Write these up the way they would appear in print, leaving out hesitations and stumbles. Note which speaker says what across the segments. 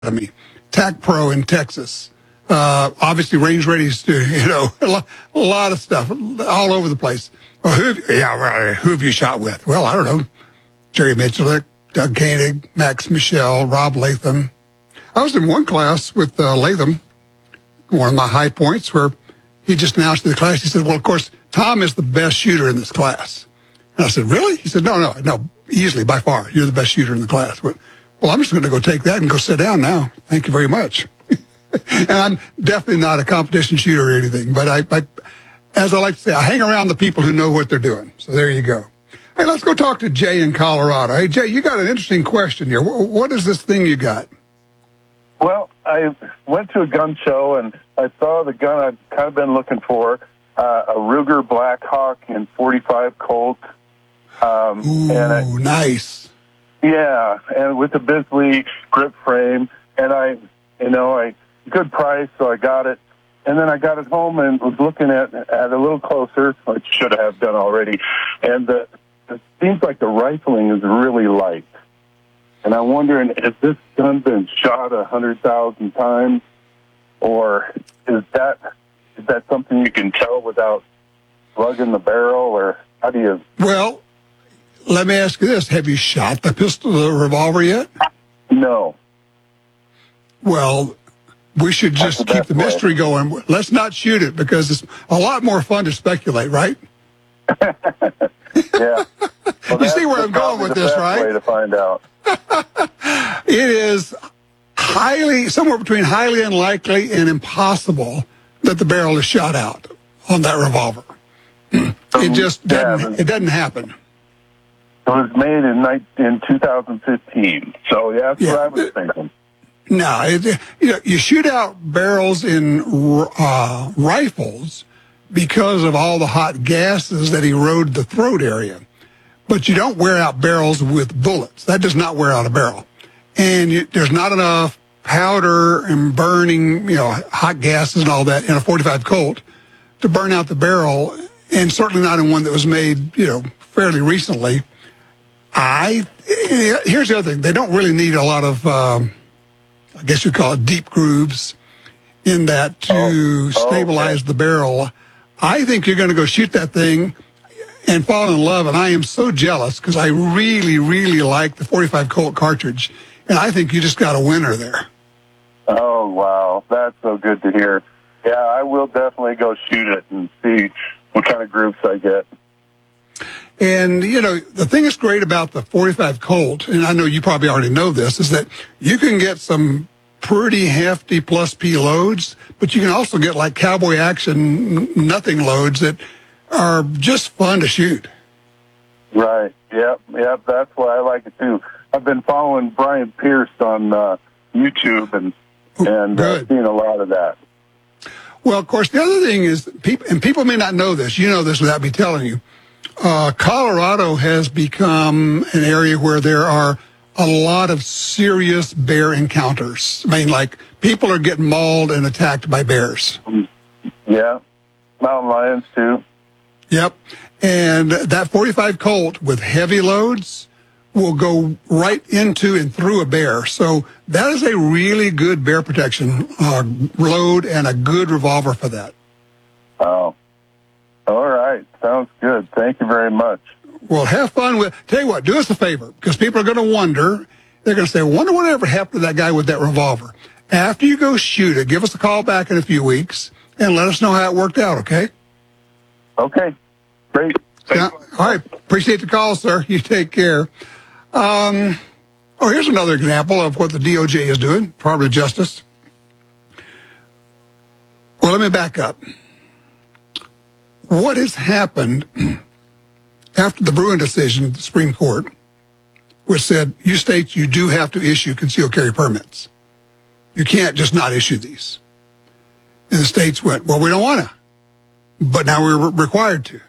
Speaker 1: Academy, TAC Pro in Texas. Obviously, Range Ready Studio, a lot of stuff all over the place. Well, who have you shot with? Well, I don't know. Jerry Mitchell, Doug Koenig, Max Michel, Rob Latham. I was in one class with Latham, one of my high points, where he just announced to the class, he said, well, of course, Tom is the best shooter in this class. And I said, really? He said, no, easily, by far. You're the best shooter in the class. But, well, I'm just going to go take that and go sit down now. Thank you very much. And I'm definitely not a competition shooter or anything, but I, as I like to say, I hang around the people who know what they're doing. So there you go. Hey, let's go talk to Jay in Colorado. Hey, Jay, you got an interesting question here. What is this thing you got?
Speaker 2: Well, I went to a gun show, and I saw the gun I've kind of been looking for, a Ruger Blackhawk in .45 Colt.
Speaker 1: Ooh, nice.
Speaker 2: Yeah, and with the Bisley grip frame, and good price, so I got it. And then I got it home and was looking at a little closer, which should have done already. And it seems like the rifling is really light. And I'm wondering, has this gun been shot 100,000 times, or is that something you can tell without slugging the barrel, or how do you?
Speaker 1: Well, let me ask you this: have you shot the pistol, the revolver yet?
Speaker 2: No.
Speaker 1: Well, we should just keep the mystery going. Let's not shoot it, because it's a lot more fun to speculate, right?
Speaker 2: Yeah. Well,
Speaker 1: you see where I'm going with this, right?
Speaker 2: Way to find out.
Speaker 1: It is somewhere between highly unlikely and impossible that the barrel is shot out on that revolver. It just doesn't. It doesn't happen.
Speaker 2: It was made in 2015. So that's what I was thinking.
Speaker 1: No, you shoot out barrels in rifles because of all the hot gases that erode the throat area. But you don't wear out barrels with bullets. That does not wear out a barrel. And there's not enough powder and burning, hot gases and all that in a .45 Colt to burn out the barrel, and certainly not in one that was made, fairly recently. Here's the other thing. They don't really need a lot of, I guess you'd call it deep grooves in that to stabilize the barrel. I think you're going to go shoot that thing and fall in love, and I am so jealous because I really, really like the .45 Colt cartridge, and I think you just got a winner there.
Speaker 2: Oh, wow. That's so good to hear. Yeah, I will definitely go shoot it and see what kind of groups I get.
Speaker 1: And, the thing that's great about the .45 Colt, and I know you probably already know this, is that you can get some pretty hefty plus P loads, but you can also get like cowboy action nothing loads that are just fun to shoot.
Speaker 2: Right. Yep. That's why I like it too. I've been following Brian Pierce on YouTube and seeing a lot of that.
Speaker 1: Well, of course, the other thing is, people may not know this. You know this without me telling you. Colorado has become an area where there are a lot of serious bear encounters. I mean, like, people are getting mauled and attacked by bears.
Speaker 2: Yeah. Mountain lions, too.
Speaker 1: Yep. And that .45 Colt with heavy loads will go right into and through a bear. So that is a really good bear protection load and a good revolver for that.
Speaker 2: Oh. All right. Sounds good. Thank you very much.
Speaker 1: Well, have fun with. Tell you what, do us a favor, because people are going to wonder. They're going to say, wonder whatever happened to that guy with that revolver. After you go shoot it, give us a call back in a few weeks and let us know how it worked out, okay?
Speaker 2: Okay. Great.
Speaker 1: All right. Appreciate the call, sir. You take care. Here's another example of what the DOJ is doing, Department of Justice. Well, let me back up. What has happened after the Bruen decision at the Supreme Court, which said, you states, you do have to issue concealed carry permits. You can't just not issue these. And the states went, well, we don't want to. But now we're required to.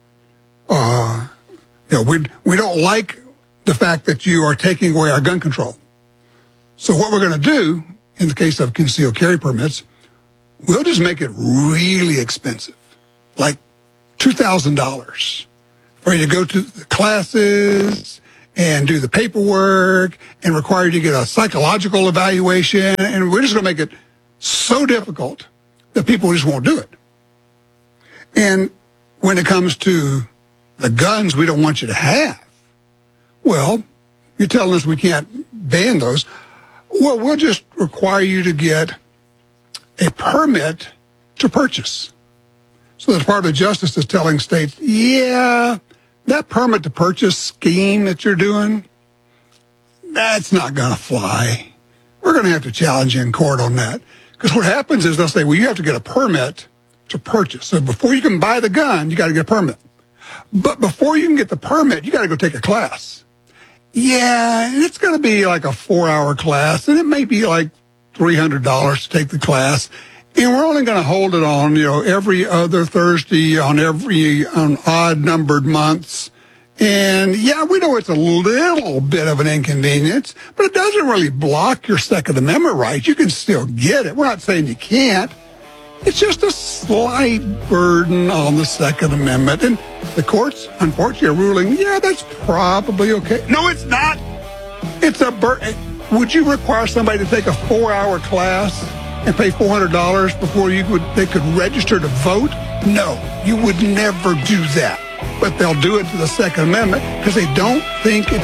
Speaker 1: We don't like the fact that you are taking away our gun control. So what we're going to do, in the case of concealed carry permits, we'll just make it really expensive, like $2,000. For you to go to the classes and do the paperwork and require you to get a psychological evaluation. And we're just going to make it so difficult that people just won't do it. And when it comes to the guns we don't want you to have, well, you're telling us we can't ban those. Well, we'll just require you to get a permit to purchase. So the Department of Justice is telling states, yeah, that permit to purchase scheme that you're doing, that's not going to fly. We're going to have to challenge you in court on that. Because what happens is they'll say, well, you have to get a permit to purchase. So before you can buy the gun, you got to get a permit. But before you can get the permit, you got to go take a class. Yeah, and it's going to be like a 4-hour class, and it may be like $300 to take the class. And we're only going to hold it on, every other Thursday on odd numbered months. And yeah, we know it's a little bit of an inconvenience, but it doesn't really block your Second Amendment rights. You can still get it. We're not saying you can't. It's just a slight burden on the Second Amendment. And the courts, unfortunately, are ruling, yeah, that's probably okay. No, it's not. It's a burden. Would you require somebody to take a 4-hour class and pay $400 before they could register to vote? No, you would never do that. But they'll do it to the Second Amendment because they don't think it's